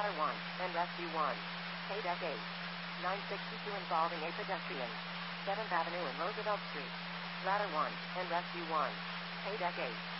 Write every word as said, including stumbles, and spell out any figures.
Ladder one, and Rescue one. Paydeck eight. nine sixty-two involving a pedestrian. seventh Avenue and Roosevelt Street. Ladder one, and Rescue one. Paydeck eight.